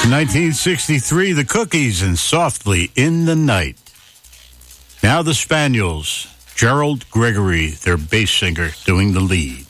1963, the Cookies and Softly in the Night. Now the Spaniels, Gerald Gregory, their bass singer, doing the lead.